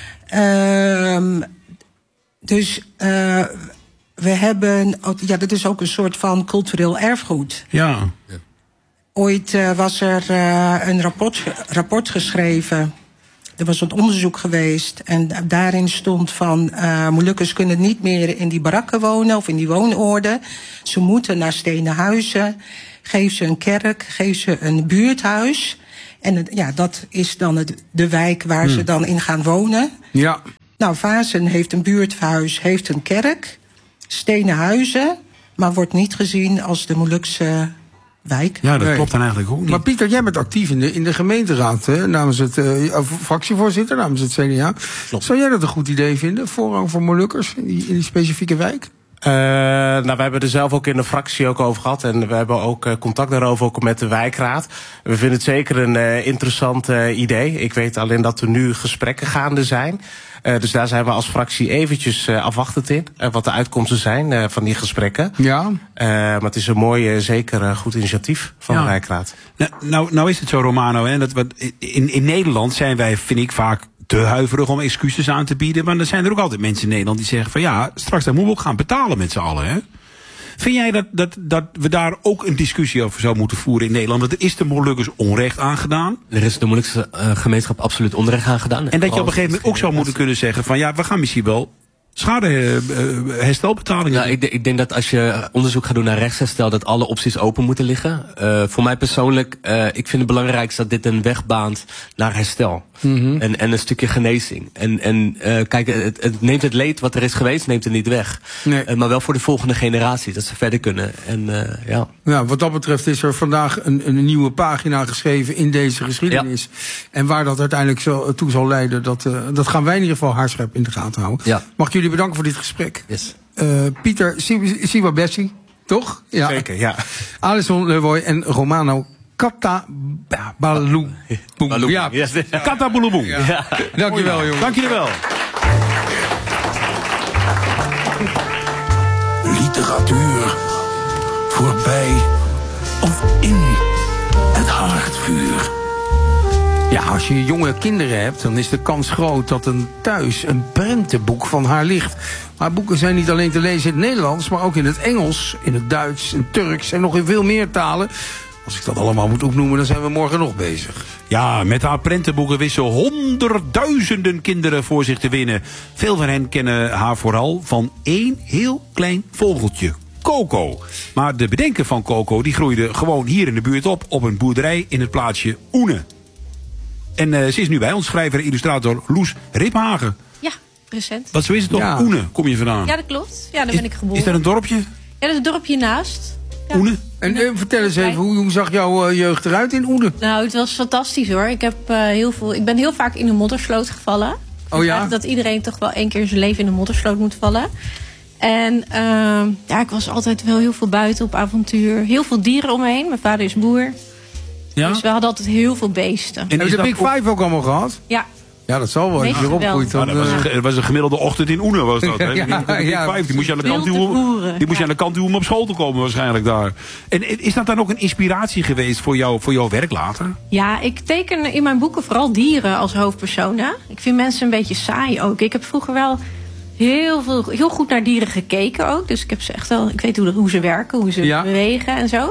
Speaker 9: Uh, dus uh, we hebben, ja, dat is ook een soort van cultureel erfgoed.
Speaker 3: Ja.
Speaker 9: Ooit uh, was er uh, een rapport, rapport geschreven. Er was een onderzoek geweest en daarin stond van uh, Molukkers kunnen niet meer in die barakken wonen of in die woonoorden. Ze moeten naar stenen huizen. Geef ze een kerk, geef ze een buurthuis. En het, ja, dat is dan het, de wijk waar hmm. ze dan in gaan wonen.
Speaker 2: Ja.
Speaker 9: Nou, Vaassen heeft een buurthuis, heeft een kerk, stenen huizen, maar wordt niet gezien als de Molukse wijk.
Speaker 3: Ja, dat
Speaker 2: nee.
Speaker 3: klopt dan eigenlijk ook niet.
Speaker 2: Maar Pieter, jij bent actief in de, in de gemeenteraad, hè, namens het uh, fractievoorzitter, namens het C D A. Klopt. Zou jij dat een goed idee vinden, voorrang voor Molukkers in die, in die specifieke wijk?
Speaker 10: Uh, nou, we hebben er zelf ook in de fractie ook over gehad. En we hebben ook uh, contact daarover ook met de wijkraad. We vinden het zeker een uh, interessant uh, idee. Ik weet alleen dat er nu gesprekken gaande zijn. Uh, dus daar zijn we als fractie eventjes uh, afwachtend in. Uh, wat de uitkomsten zijn uh, van die gesprekken.
Speaker 2: Ja.
Speaker 10: Uh, maar het is een mooi, uh, zeker uh, goed initiatief van ja. de wijkraad.
Speaker 3: Nou, nou, nou is het zo, Romano. Hè, dat we, in, in Nederland zijn wij, vind ik, vaak te huiverig om excuses aan te bieden. Maar er zijn er ook altijd mensen in Nederland die zeggen van ja, straks dan moeten we ook gaan betalen met z'n allen. Hè? Vind jij dat, dat, dat we daar ook een discussie over zouden moeten voeren in Nederland? Want er is de Molukkers onrecht aangedaan.
Speaker 5: Er is de Molukse uh, gemeenschap absoluut onrecht aangedaan.
Speaker 3: En dat je op een gegeven moment ook zou moeten kunnen zeggen van ja, we gaan misschien wel schadeherstelbetalingen.
Speaker 5: Nou, ik, ik denk dat als je onderzoek gaat doen naar rechtsherstel, dat alle opties open moeten liggen. Uh, voor mij persoonlijk, uh, ik vind het belangrijkst dat dit een weg baant naar herstel. Mm-hmm. En, en een stukje genezing. En, en uh, kijk, het, het neemt het leed wat er is geweest, neemt het niet weg.
Speaker 2: Nee.
Speaker 5: Uh, maar wel voor de volgende generatie, dat ze verder kunnen. En, uh, ja.
Speaker 2: Ja, wat dat betreft is er vandaag een, een nieuwe pagina geschreven in deze geschiedenis. Ja. En waar dat uiteindelijk zo, toe zal leiden, dat, uh, dat gaan wij in ieder geval haarscherp in de gaten houden.
Speaker 5: Ja.
Speaker 2: Mag ik jullie bedanken voor dit gesprek.
Speaker 5: Yes.
Speaker 2: Uh, Pieter Siwabessi, toch? Ja.
Speaker 10: Zeker, ja.
Speaker 2: Alison Leroy en Romano Katabalou. Ja,
Speaker 5: yes.
Speaker 3: Katabalou.
Speaker 2: Ja. Ja. Dankjewel, jongen.
Speaker 3: Dank jullie wel.
Speaker 13: Literatuur voorbij of in het haardvuur.
Speaker 2: Ja, als je jonge kinderen hebt, dan is de kans groot dat een thuis een prentenboek van haar ligt. Maar boeken zijn niet alleen te lezen in het Nederlands, maar ook in het Engels, in het Duits, in het Turks en nog in veel meer talen. Als ik dat allemaal moet opnoemen, dan zijn we morgen nog bezig.
Speaker 3: Ja, met haar prentenboeken wist ze honderdduizenden kinderen voor zich te winnen. Veel van hen kennen haar vooral van één heel klein vogeltje. Coco. Maar de bedenker van Coco die groeide gewoon hier in de buurt op, op een boerderij in het plaatsje Oene. En uh, ze is nu bij ons, schrijver en illustrator Loes Riphagen.
Speaker 14: Ja, recent.
Speaker 3: Wat zo is het toch? Ja. Oene, kom je vandaan?
Speaker 14: Ja, dat klopt. Ja, daar
Speaker 3: is,
Speaker 14: ben ik geboren.
Speaker 3: Is dat een dorpje?
Speaker 14: Ja, dat is een dorpje naast. Ja.
Speaker 3: Oene?
Speaker 2: En uh, vertel eens even, hoe, hoe zag jouw uh, jeugd eruit in Oene?
Speaker 14: Nou, het was fantastisch hoor. Ik, heb, uh, heel veel, ik ben heel vaak in de moddersloot gevallen.
Speaker 2: Oh ja?
Speaker 14: Dat iedereen toch wel één keer zijn leven in de moddersloot moet vallen. En uh, ja, ik was altijd wel heel veel buiten op avontuur. Heel veel dieren om me heen. Mijn vader is boer. Ja? Dus we hadden altijd heel veel beesten.
Speaker 2: En heb je de Big Five ook allemaal gehad?
Speaker 14: Ja.
Speaker 2: Ja, dat zal wel. Als je erop groeit, dan,
Speaker 3: dat was een, dat was een gemiddelde ochtend in Oene, was dat. Hè?
Speaker 2: Ja,
Speaker 3: die, die,
Speaker 2: ja,
Speaker 3: die, die moest je aan de kant duwen, die moest je aan de kant duwen om op school te komen waarschijnlijk daar. En is dat dan ook een inspiratie geweest voor, jou, voor jouw werk later?
Speaker 14: Ja, ik teken in mijn boeken vooral dieren als hoofdpersonen. Ik vind mensen een beetje saai ook. Ik heb vroeger wel heel, veel, heel goed naar dieren gekeken ook. Dus ik heb ze echt wel, ik weet hoe, hoe ze werken, hoe ze ja. bewegen en zo.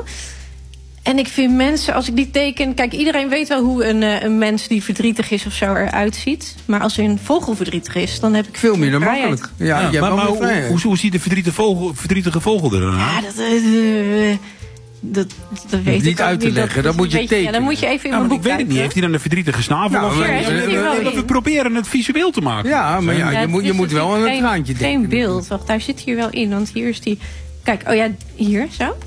Speaker 14: En ik vind mensen, als ik die teken... Kijk, iedereen weet wel hoe een, uh, een mens die verdrietig is of zo eruit ziet. Maar als een vogel verdrietig is, dan heb ik veel
Speaker 2: minder makkelijk. Ja, ja, ja, maar, maar
Speaker 3: hoe, hoe, hoe ziet de verdrietige vogel, verdrietige vogel er dan uit?
Speaker 14: Ja, dat... Uh, Dat, dat weet
Speaker 2: niet
Speaker 14: ik
Speaker 2: uit te
Speaker 14: niet.
Speaker 2: leggen, dat moet je tekenen.
Speaker 14: Ja, dan moet je even in
Speaker 3: ja,
Speaker 14: mijn boek
Speaker 3: ik weet het niet. Heeft hij dan een verdrietige snavel?
Speaker 2: Nou,
Speaker 3: of
Speaker 2: ja,
Speaker 3: we, we, we, we proberen het visueel te maken.
Speaker 2: Ja, maar ja, ja, je, moet, je moet wel een traantje denken.
Speaker 14: Geen beeld, wacht, daar zit hier wel in. Want hier is die... Kijk, oh ja, hier, zo.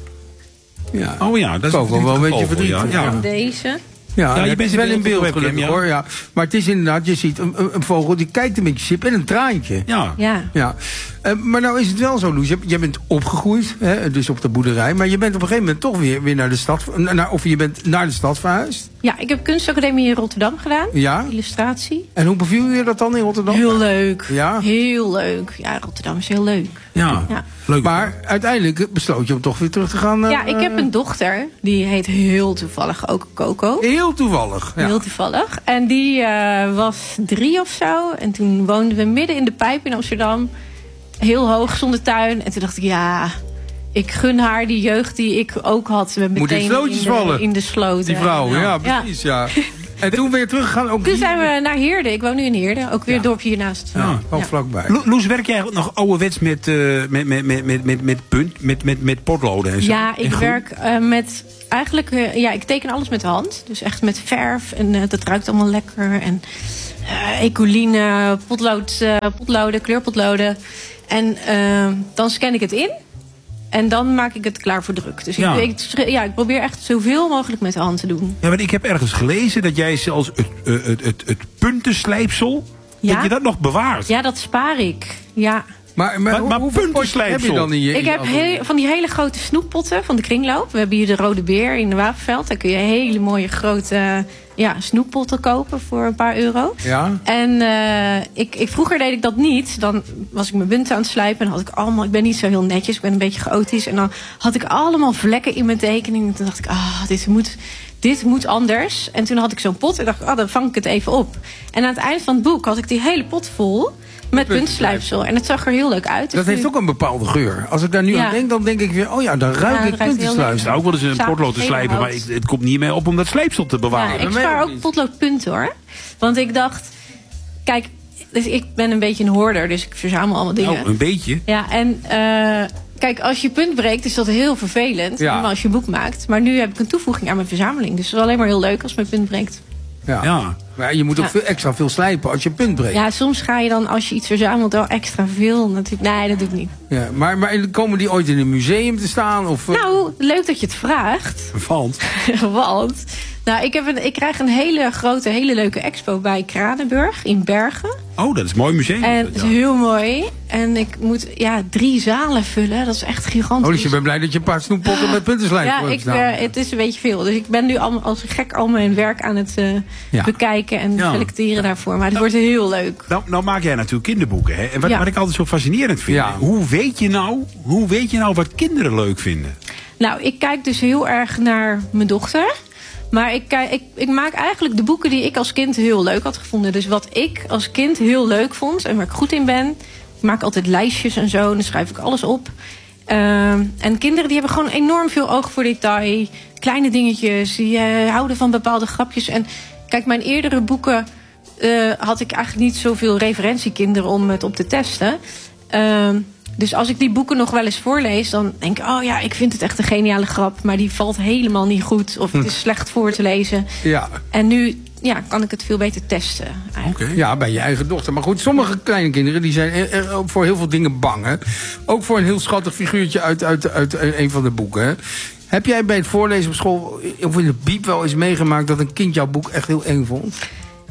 Speaker 2: Ja.
Speaker 3: Oh ja, dat is
Speaker 2: ook wel een beetje verdrietig.
Speaker 3: Ja.
Speaker 14: Ja. Deze...
Speaker 2: Ja,
Speaker 3: ja,
Speaker 2: je bent wel in beeld gelukkig, ja. hoor. Ja. Maar het is inderdaad, je ziet een, een, een vogel die kijkt een beetje sip en een traantje.
Speaker 3: Ja.
Speaker 14: ja.
Speaker 2: ja. Uh, maar nou is het wel zo, Loes. Je, je bent opgegroeid, hè, dus op de boerderij. Maar je bent op een gegeven moment toch weer, weer naar de stad... Naar, of je bent naar de stad verhuisd.
Speaker 14: Ja, ik heb kunstacademie in Rotterdam gedaan.
Speaker 2: Ja.
Speaker 14: Illustratie.
Speaker 2: En hoe beviel je dat dan in Rotterdam?
Speaker 14: Heel leuk.
Speaker 2: Ja?
Speaker 14: Heel leuk. Ja, Rotterdam is heel leuk.
Speaker 2: Ja, ja. Leuk. Maar uiteindelijk besloot je om toch weer terug te gaan... Uh,
Speaker 14: ja, ik heb een dochter. Die heet heel toevallig ook Coco.
Speaker 2: Heel toevallig, ja.
Speaker 14: Heel toevallig. En die uh, was drie of zo. En toen woonden we midden in de Pijp in Amsterdam. Heel hoog, zonder tuin. En toen dacht ik, ja... Ik gun haar die jeugd die ik ook had. Met
Speaker 2: Moet in slootjes
Speaker 14: in de,
Speaker 2: vallen.
Speaker 14: In de sloot.
Speaker 2: Die vrouw, ja, ja precies, ja. ja. En toen weer teruggegaan ook
Speaker 14: Toen
Speaker 2: hier.
Speaker 14: zijn we naar Heerde. Ik woon nu in Heerde. Ook weer een ja. dorpje hiernaast.
Speaker 2: Ja, ook ja. vlakbij.
Speaker 3: Loes, werk jij nog ouderwets met, uh, met, met, met, met, met, met punt, met, met, met potloden en zo?
Speaker 14: Ja, ik werk uh, met... Eigenlijk, uh, ja, ik teken alles met de hand. Dus echt met verf. En uh, dat ruikt allemaal lekker. En uh, ecoline, potlood, uh, potloden, kleurpotloden. En uh, dan scan ik het in. En dan maak ik het klaar voor druk. Dus ja. Ik, ik, ja, ik probeer echt zoveel mogelijk met de hand te doen.
Speaker 3: Ja, maar ik heb ergens gelezen dat jij zelfs het, het, het, het, het puntenslijpsel... Ja? Dat je dat nog bewaart.
Speaker 14: Ja, dat spaar ik. Ja.
Speaker 2: Maar, maar,
Speaker 3: maar, maar puntenslijpsel
Speaker 2: heb je dan in je...
Speaker 14: Ik heb heel, van die hele grote snoeppotten van de Kringloop. We hebben hier de Rode Beer in de Wapenveld. Daar kun je hele mooie grote ja, snoeppotten kopen voor een paar euro.
Speaker 2: Ja.
Speaker 14: En uh, ik, ik, vroeger deed ik dat niet. Dan was ik mijn bunten aan het slijpen. En had ik allemaal... Ik ben niet zo heel netjes. Ik ben een beetje chaotisch. En dan had ik allemaal vlekken in mijn tekening. En toen dacht ik, ah, dit moet... Dit moet anders. En toen had ik zo'n pot en dacht, ah, dan vang ik het even op. En aan het eind van het boek had ik die hele pot vol met puntslijpsel. En het zag er heel leuk uit.
Speaker 2: Dat dus heeft nu... ook een bepaalde geur. Als ik daar nu ja. aan denk, dan denk ik weer, oh ja, dan ruik ja, ik puntslijpsel.
Speaker 3: Ik zou ook wel eens een potlood te slijpen, maar ik, het komt niet meer op om dat slijpsel te bewaren.
Speaker 14: Ja, ik spaar ook potloodpunten hoor. Want ik dacht, kijk, dus ik ben een beetje een hoorder, dus ik verzamel allemaal dingen.
Speaker 3: Oh, een beetje?
Speaker 14: Ja, en... Uh, Kijk, als je punt breekt is dat heel vervelend. Ja. Als je een boek maakt. Maar nu heb ik een toevoeging aan mijn verzameling. Dus het is alleen maar heel leuk als mijn punt breekt.
Speaker 2: Ja. ja. Maar je moet ook ja. veel, extra veel slijpen als je punt breekt.
Speaker 14: Ja, soms ga je dan als je iets verzamelt wel extra veel. Natuurlijk. Nee, dat doe ik niet.
Speaker 2: Ja, maar, maar komen die ooit in een museum te staan? Of,
Speaker 14: nou, leuk dat je het vraagt.
Speaker 3: Want?
Speaker 14: Want... Nou, ik, heb een, ik krijg een hele grote, hele leuke expo bij Kranenburg in Bergen.
Speaker 3: Oh, dat is een mooi museum.
Speaker 14: En het is heel mooi. En ik moet ja, drie zalen vullen. Dat is echt gigantisch.
Speaker 2: Oh, dus je bent blij dat je een paar snoeppotten met puntenslijp
Speaker 14: ja, ik, uh, het is een beetje veel. Dus ik ben nu al, als gek al mijn werk aan het uh, ja. bekijken en ja. selecteren daarvoor. Maar het nou, wordt heel leuk.
Speaker 3: Nou, nou maak jij natuurlijk kinderboeken. Hè? En wat, ja. wat ik altijd zo fascinerend vind. Ja. Hoe, weet je nou, hoe weet je nou wat kinderen leuk vinden?
Speaker 14: Nou, ik kijk dus heel erg naar mijn dochter. Maar ik, ik, ik maak eigenlijk de boeken die ik als kind heel leuk had gevonden. Dus wat ik als kind heel leuk vond en waar ik goed in ben. Ik maak altijd lijstjes en zo. En dan schrijf ik alles op. Uh, en kinderen die hebben gewoon enorm veel oog voor detail. Kleine dingetjes. Die uh, houden van bepaalde grapjes. En kijk, mijn eerdere boeken uh, had ik eigenlijk niet zoveel referentiekinderen om het op te testen. Uh, Dus als ik die boeken nog wel eens voorlees, dan denk ik, oh ja, ik vind het echt een geniale grap. Maar die valt helemaal niet goed. Of het is slecht voor te lezen.
Speaker 2: Ja.
Speaker 14: En nu ja, kan ik het veel beter testen.
Speaker 2: Okay. Ja, bij je eigen dochter. Maar goed, sommige kleine kinderen die zijn er, er ook voor heel veel dingen bang. Hè? Ook voor een heel schattig figuurtje uit, uit, uit een van de boeken. Hè? Heb jij bij het voorlezen op school of in de biep wel eens meegemaakt dat een kind jouw boek echt heel eng vond?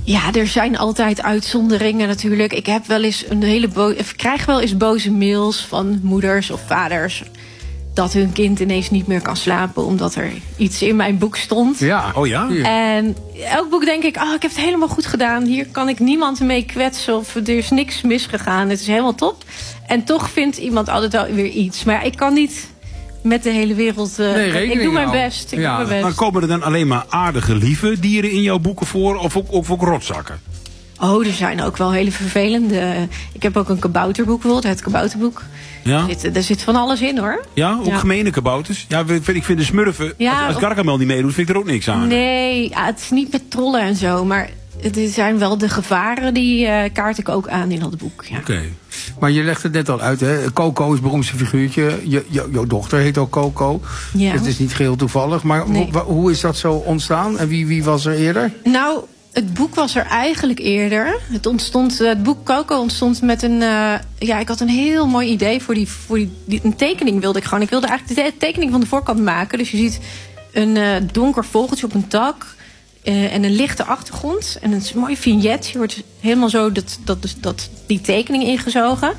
Speaker 14: Ja, er zijn altijd uitzonderingen natuurlijk. Ik heb wel eens een hele bo- ik krijg wel eens boze mails van moeders of vaders dat hun kind ineens niet meer kan slapen omdat er iets in mijn boek stond.
Speaker 3: Ja, oh ja.
Speaker 14: En elk boek denk ik, oh, ik heb het helemaal goed gedaan. Hier kan ik niemand mee kwetsen of er is niks misgegaan. Het is helemaal top. En toch vindt iemand altijd wel weer iets. Maar ja, ik kan niet met de hele wereld. Uh,
Speaker 3: Nee,
Speaker 14: ik doe mijn
Speaker 3: al.
Speaker 14: best. Ik
Speaker 3: ja.
Speaker 14: doe mijn best.
Speaker 3: Maar komen er dan alleen maar aardige, lieve dieren in jouw boeken voor? Of ook, of ook rotzakken?
Speaker 14: Oh, er zijn ook wel hele vervelende. Ik heb ook een kabouterboek bijvoorbeeld, het kabouterboek.
Speaker 3: Ja?
Speaker 14: Er zit, er zit van alles in hoor.
Speaker 3: Ja, ook
Speaker 14: Ja.
Speaker 3: gemene kabouters. Ja, ik vind, ik vind de smurfen,
Speaker 14: Ja,
Speaker 3: als, als
Speaker 14: of-
Speaker 3: Gargamel niet meedoet, vind ik er ook niks aan.
Speaker 14: Nee, ja, het is niet met trollen en zo. Maar het zijn wel de gevaren, die uh, kaart ik ook aan in dat boek. Ja.
Speaker 2: Oké. Maar je legt het net al uit, hè? Coco is het beroemdste figuurtje. Je, je, jouw dochter heet ook Coco.
Speaker 14: Ja.
Speaker 2: Het is niet geheel toevallig. Maar
Speaker 14: Nee.
Speaker 2: ho- hoe is dat zo ontstaan? En wie, wie was er eerder?
Speaker 14: Nou, het boek was er eigenlijk eerder. Het, ontstond, het boek Coco ontstond met een. Uh, ja, ik had een heel mooi idee voor die. Voor die, die een tekening wilde ik gewoon. Ik wilde eigenlijk de tekening van de voorkant maken. Dus je ziet een uh, donker vogeltje op een tak. Uh, en een lichte achtergrond. En een mooi vignet. Je wordt helemaal zo dat, dat, dat, die tekening ingezogen.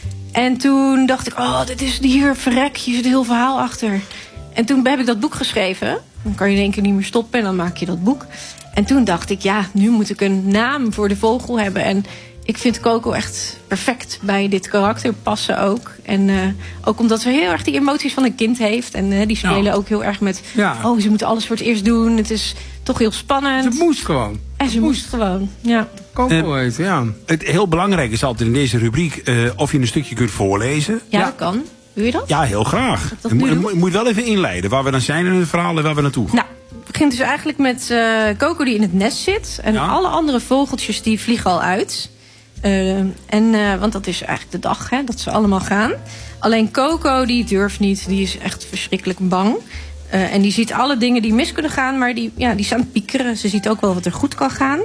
Speaker 14: En toen dacht ik, oh, dit is hier verrek. Hier zit een heel verhaal achter. En toen heb ik dat boek geschreven. Dan kan je in één keer niet meer stoppen en dan maak je dat boek. En toen dacht ik, ja, nu moet ik een naam voor de vogel hebben. En ik vind Coco echt perfect bij dit karakter passen ook. En uh, ook omdat ze heel erg die emoties van een kind heeft. En uh, die spelen
Speaker 2: Ja.
Speaker 14: ook heel erg met...
Speaker 2: Ja.
Speaker 14: oh, ze moeten alles voor het eerst doen. Het is toch heel spannend.
Speaker 2: Ze moest gewoon.
Speaker 14: En ze moest gewoon, ja.
Speaker 2: Coco heet, ja.
Speaker 3: Het heel belangrijk is altijd in deze rubriek uh, of je een stukje kunt voorlezen.
Speaker 14: Ja, dat kan. Wil je dat?
Speaker 3: Ja, heel graag.
Speaker 14: dat
Speaker 3: Je
Speaker 14: nu
Speaker 3: moet,
Speaker 14: doen?
Speaker 3: je moet wel even inleiden waar we dan zijn in het verhaal en waar we naartoe gaan.
Speaker 14: Nou, het begint dus eigenlijk met uh, Coco die in het nest zit. En
Speaker 3: Ja.
Speaker 14: alle andere vogeltjes die vliegen al uit. Uh, en, uh, want dat is eigenlijk de dag, hè, dat ze allemaal gaan. Alleen Coco die durft niet. Die is echt verschrikkelijk bang. Uh, en die ziet alle dingen die mis kunnen gaan. Maar die, ja, die staan piekeren. Ze ziet ook wel wat er goed kan gaan.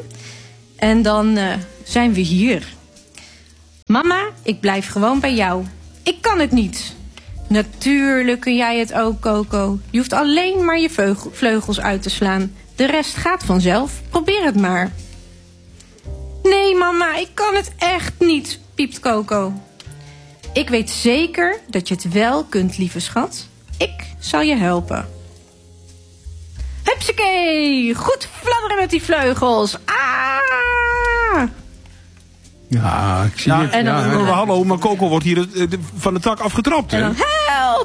Speaker 14: En dan uh, zijn we hier. Mama, ik blijf gewoon bij jou. Ik kan het niet. Natuurlijk kun jij het ook, Coco. Je hoeft alleen maar je vleugel- vleugels uit te slaan. De rest gaat vanzelf. Probeer het maar. Nee, mama, ik kan het echt niet, piept Coco. Ik weet zeker dat je het wel kunt, lieve schat. Ik zal je helpen. Hupsakee! Goed fladderen met die vleugels. Ah!
Speaker 2: Ja, ik zie
Speaker 3: Ja,
Speaker 2: het.
Speaker 14: en dan-
Speaker 2: ja,
Speaker 3: maar hallo, maar Coco wordt hier de- de- van de tak afgetrapt.
Speaker 14: En
Speaker 3: Hè?
Speaker 14: dan help!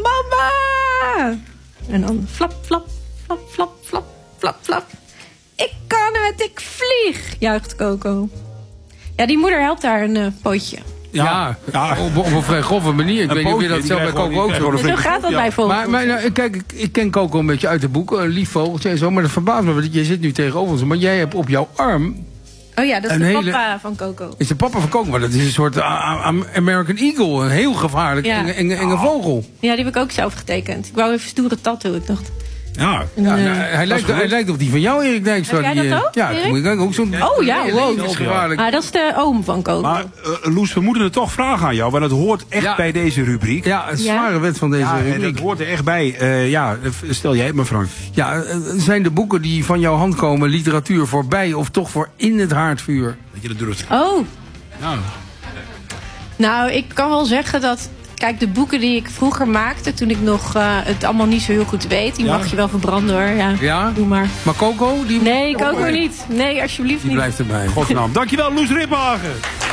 Speaker 14: Mama! En dan flap, flap, flap, flap, flap, flap, flap. Ik kan het, ik vlieg, juicht Coco. Ja, die moeder helpt haar een uh, pootje.
Speaker 2: Ja, Op, op een vrij grove manier. Ik
Speaker 3: Een
Speaker 2: weet niet of je
Speaker 3: pootje,
Speaker 2: dat
Speaker 3: die
Speaker 2: zelf bij
Speaker 3: krijgt
Speaker 2: Coco ook
Speaker 3: gewoon- die
Speaker 2: zo.
Speaker 3: krijgt
Speaker 14: Zo gaat dat bij vogels.
Speaker 2: Maar, maar nou, kijk, ik, ik ken Coco een beetje uit de boeken. Een lief vogeltje en zo. Maar dat verbaast me, want je zit nu tegenover ons. Maar jij hebt op jouw arm...
Speaker 14: Oh ja, dat is
Speaker 2: Een
Speaker 14: de
Speaker 2: hele-
Speaker 14: papa van Coco.
Speaker 2: Is de papa van Coco, maar dat is een soort uh, American Eagle. Een heel gevaarlijk
Speaker 14: Ja.
Speaker 2: enge, enge, enge vogel.
Speaker 14: Ja, die heb ik ook zelf getekend. Ik wou even stoere tattoo. Ik dacht,
Speaker 3: Ja,
Speaker 2: Ja, nou, hij, lijkt, hij lijkt op die van jou, Erik Dijkstra.
Speaker 14: Heb jij
Speaker 2: die,
Speaker 14: dat
Speaker 2: eh,
Speaker 14: ook,
Speaker 2: Ja,
Speaker 14: Erik?
Speaker 2: moet je kijken, ook zo'n...
Speaker 14: oh ja,
Speaker 2: Nee,
Speaker 14: wow.
Speaker 2: dat is gevaarlijk.
Speaker 14: Ah, dat is de oom van Coco.
Speaker 3: Maar uh, Loes, we moeten er toch vragen aan jou, want het hoort echt
Speaker 2: Ja.
Speaker 3: bij deze rubriek.
Speaker 2: Ja, een zware wet van deze
Speaker 3: Ja, en
Speaker 2: rubriek.
Speaker 3: dat hoort er echt bij. Uh, ja, stel jij het maar, Frank.
Speaker 2: Ja, eh, zijn de boeken die van jouw hand komen literatuur voorbij of toch voor in het haardvuur?
Speaker 3: Dat je dat durft.
Speaker 14: Oh,
Speaker 3: Ja.
Speaker 14: nou, ik kan wel zeggen dat... Kijk, de boeken die ik vroeger maakte, toen ik nog uh, het allemaal niet zo heel goed weet... die
Speaker 2: Ja?
Speaker 14: mag je wel verbranden hoor, ja.
Speaker 2: Ja?
Speaker 14: Doe maar.
Speaker 2: Maar Coco? Die...
Speaker 14: Nee, Coco niet. Nee, alsjeblieft
Speaker 2: Die
Speaker 14: niet.
Speaker 2: blijft erbij.
Speaker 3: Godsnaam. Dankjewel, Loes Riphagen.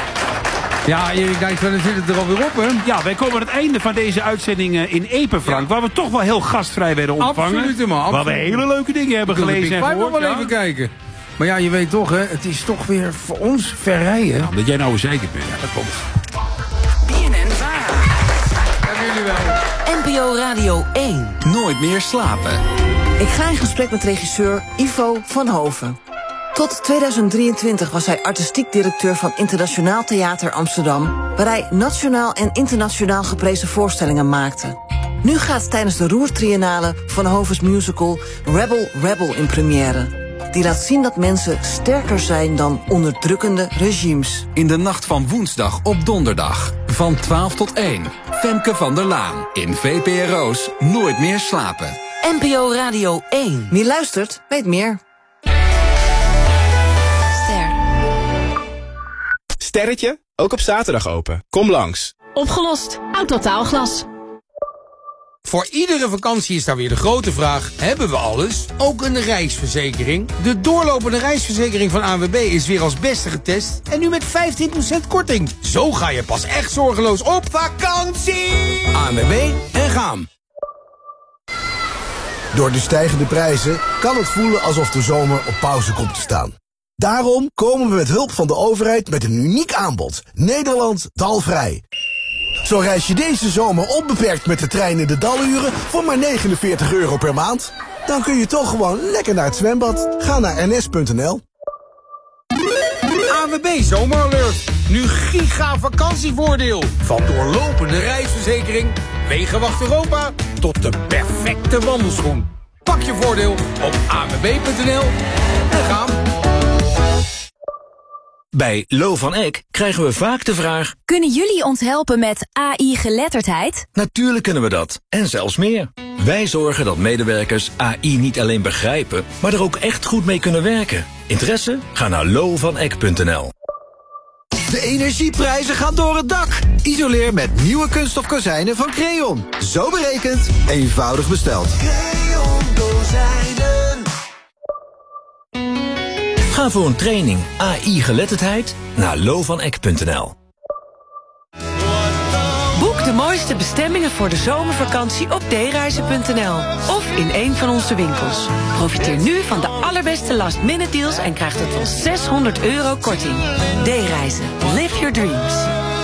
Speaker 2: Ja, Erik Dijkstra, dan zit het er alweer op, hè?
Speaker 3: Ja, wij komen aan het einde van deze uitzending uh, in Epe, Frank. Waar we toch wel heel gastvrij werden ontvangen.
Speaker 2: Absoluut, man.
Speaker 3: Waar we
Speaker 2: Absoluut.
Speaker 3: hele leuke dingen hebben
Speaker 2: Ik wil de
Speaker 3: gelezen
Speaker 2: Big
Speaker 3: en
Speaker 2: Five nog
Speaker 3: gehoord.
Speaker 2: wel
Speaker 3: Ja.
Speaker 2: even kijken. Maar ja, je weet toch, hè, het is toch weer voor ons verrijden.
Speaker 3: Ja, omdat jij nou zeker bent. Ja, dat komt.
Speaker 15: B N N Vara.
Speaker 2: Hebben jullie wel.
Speaker 15: N P O Radio één.
Speaker 16: Nooit meer slapen.
Speaker 17: Ik ga in gesprek met regisseur Ivo van Hoven. Tot tweeduizend drieëntwintig was hij artistiek directeur van Internationaal Theater Amsterdam, waar hij nationaal en internationaal geprezen voorstellingen maakte. Nu gaat tijdens de Roertriennale Van Hovens musical Rebel Rebel in première. Die laat zien dat mensen sterker zijn dan onderdrukkende regimes.
Speaker 16: In de nacht van woensdag op donderdag. Van twaalf tot één. Femke van der Laan. In V P R O's Nooit meer slapen.
Speaker 17: N P O Radio één. Wie luistert, weet meer.
Speaker 15: Ster.
Speaker 18: Sterretje, ook op zaterdag open. Kom langs.
Speaker 19: Opgelost. Autotaalglas.
Speaker 2: Voor iedere vakantie is daar weer de grote vraag: hebben we alles? Ook een reisverzekering? De doorlopende reisverzekering van A N W B is weer als beste getest en nu met vijftien procent korting. Zo ga je pas echt zorgeloos op vakantie!
Speaker 20: A N W B en gaan. Door de stijgende prijzen kan het voelen alsof de zomer op pauze komt te staan. Daarom komen we met hulp van de overheid met een uniek aanbod. Nederland dalvrij. Zo reis je deze zomer onbeperkt met de trein in de daluren voor maar negenenveertig euro per maand. Dan kun je toch gewoon lekker naar het zwembad. Ga naar n s punt n l.
Speaker 2: A N W B Zomeralert. Nu giga vakantievoordeel. Van doorlopende reisverzekering, Wegenwacht Europa tot de perfecte wandelschoen. Pak je voordeel op a n w b punt n l en gaan.
Speaker 21: Bij Lo van Eck krijgen we vaak de vraag:
Speaker 22: kunnen jullie ons helpen met A I-geletterdheid?
Speaker 21: Natuurlijk kunnen we dat, en zelfs meer. Wij zorgen dat medewerkers A I niet alleen begrijpen, maar er ook echt goed mee kunnen werken. Interesse? Ga naar lo van eck punt n l.
Speaker 23: De energieprijzen gaan door het dak. Isoleer met nieuwe kunststof kozijnen van Creon. Zo berekend, eenvoudig besteld.
Speaker 21: Creon kozijnen. Ga voor een training A I-geletterdheid naar lo van eck punt n l.
Speaker 15: Boek de mooiste bestemmingen voor de zomervakantie op d reizen punt n l of in een van onze winkels. Profiteer nu van de allerbeste last-minute deals en krijg tot wel zeshonderd euro korting. D-reizen. Live your dreams.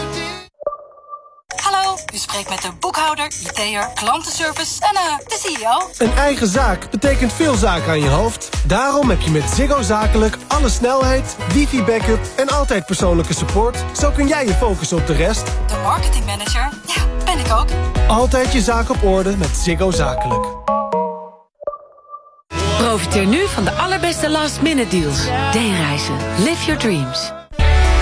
Speaker 24: Hallo, u spreekt met de boekhouder, I T'er, klantenservice en uh, de C E O.
Speaker 25: Een eigen zaak betekent veel zaken aan je hoofd. Daarom heb je met Ziggo Zakelijk alle snelheid, wifi-backup en altijd persoonlijke support. Zo kun jij je focussen op de rest.
Speaker 24: De marketingmanager? Ja, ben ik ook.
Speaker 25: Altijd je zaak op orde met Ziggo Zakelijk.
Speaker 15: Profiteer nu van de allerbeste last-minute deals. D-reizen. Live your dreams.